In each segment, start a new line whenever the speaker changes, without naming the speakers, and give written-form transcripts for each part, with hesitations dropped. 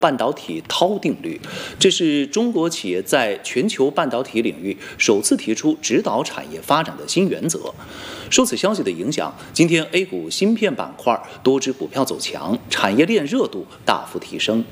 半导体涛定律，这是中国企业在全球半导体领域首次提出指导产业发展的新原则。受此消息的影响，今天 A 股芯片板块多只股票走强，产业链热度大幅提升。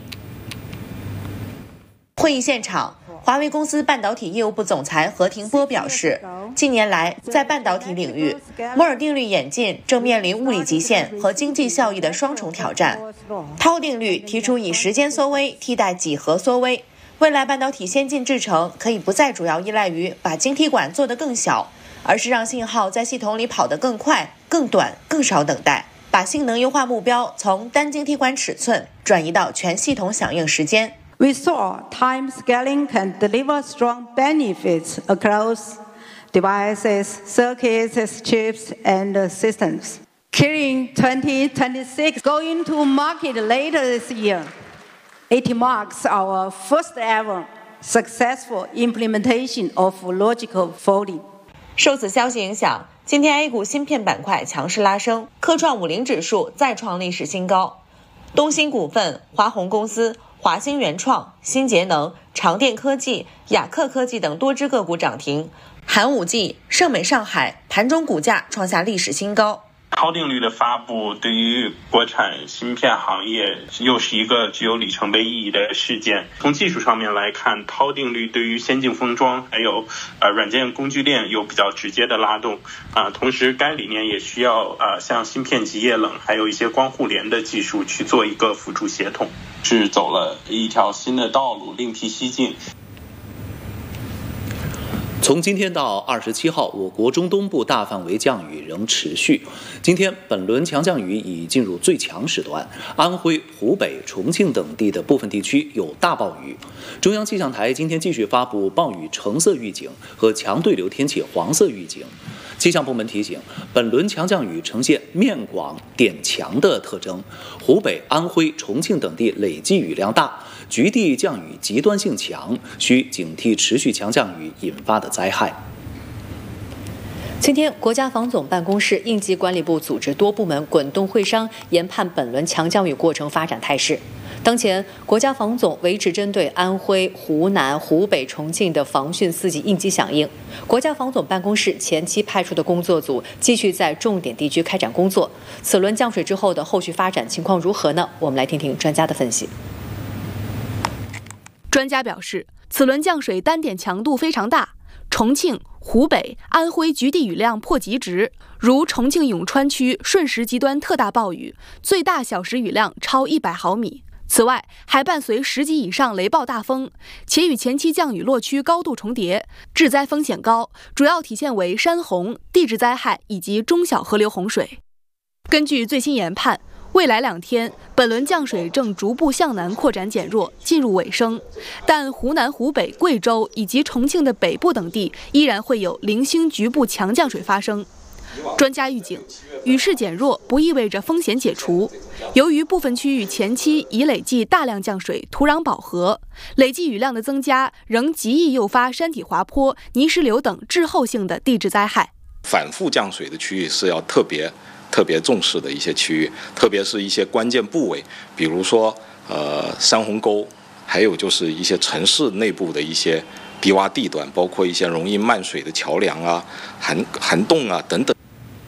会议现场，华为公司半导体业务部总裁何庭波表示，近年来在半导体领域，摩尔定律演进正面临物理极限和经济效益的双重挑战。涛定律提出以时间缩微替代几何缩微，未来半导体先进制程可以不再主要依赖于把晶体管做得更小，而是让信号在系统里跑得更快、更短、更少等待，把性能优化目标从单晶体管尺寸转移到全系统响应时间。
We saw time scaling can deliver strong benefits across devices, circuits, chips, and systems. Kirin 2026 going to market later this year. It marks our first ever successful implementation of logical folding.
受此消息影响，今天 A 股芯片板块强势拉升，科创50指数再创历史新高。东芯股份、华虹公司、华星原创、新节能、长电科技、雅克科技等多只个股涨停，寒武纪、盛美上海盘中股价创下历史新高。
涛定律的发布对于国产芯片行业又是一个具有里程碑意义的事件。从技术上面来看，涛定律对于先进封装还有软件工具链有比较直接的拉动同时该理念也需要像芯片级液冷还有一些光互联的技术去做一个辅助协同，是走了一条新的道路，另辟蹊径。
从今天到27号，我国中东部大范围降雨仍持续。今天本轮强降雨已进入最强时段，安徽、湖北、重庆等地的部分地区有大暴雨。中央气象台今天继续发布暴雨橙色预警和强对流天气黄色预警。气象部门提醒，本轮强降雨呈现面广点强的特征，湖北、安徽、重庆等地累计雨量大，局地降雨极端性强，需警惕持续强降雨引发的灾害。
今天，国家防总办公室应急管理部组织多部门滚动会商，研判本轮强降雨过程发展态势。当前，国家防总维持针对安徽、湖南、湖北、重庆的防汛4级应急响应。国家防总办公室前期派出的工作组继续在重点地区开展工作。此轮降水之后的后续发展情况如何呢？我们来听听专家的分析。
专家表示，此轮降水单点强度非常大，重庆、湖北、安徽局地雨量破极值，如重庆永川区瞬时极端特大暴雨，最大小时雨量超100毫米。此外，还伴随10级以上雷暴大风，且与前期降雨落区高度重叠，致灾风险高，主要体现为山洪、地质灾害以及中小河流洪水。根据最新研判，未来2天，本轮降水正逐步向南扩展减弱，进入尾声，但湖南、湖北、贵州以及重庆的北部等地依然会有零星局部强降水发生。专家预警，雨势减弱不意味着风险解除。由于部分区域前期已累计大量降水，土壤饱和，累计雨量的增加仍极易诱发山体滑坡、泥石流等滞后性的地质灾害。
反复降水的区域是要特别重视的一些区域，特别是一些关键部位，比如说山洪沟，还有就是一些城市内部的一些低洼地段，包括一些容易漫水的桥梁啊、涵洞啊等等。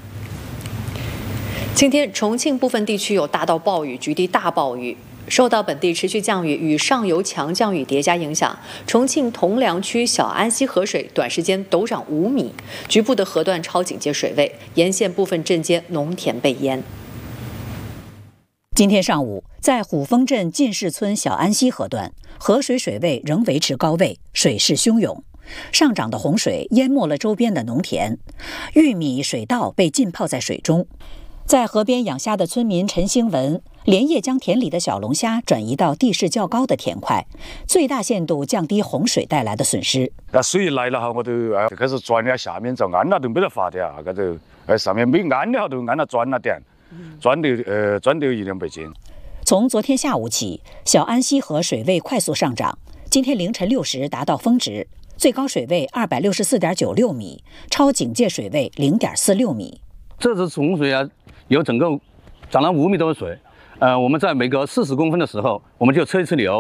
今天，重庆部分地区有大到暴雨、局地大暴雨。受到本地持续降雨与上游强降雨叠加影响，重庆铜梁区小安溪河水短时间陡涨5米，局部的河段超警戒水位，沿线部分镇街农田被淹。
今天上午，在虎峰镇进士村小安溪河段，河水水位仍维持高位，水势汹涌。上涨的洪水淹没了周边的农田，玉米、水稻被浸泡在水中。在河边养虾的村民陈兴文连夜将田里的小龙虾转移到地势较高的田块，最大限度降低洪水带来的损失。
那水来了哈，我都开始钻了下面，就安了都没得法的啊，搿就上面没安的哈，都安了钻了点，钻得1-200斤。
从昨天下午起，小安溪河水位快速上涨，今天凌晨6时达到峰值，最高水位264.96米，超警戒水位0.46米。
这次洪水啊，有整个涨了5米多的水， 我们在每隔40公分的时候，我们就测一次流。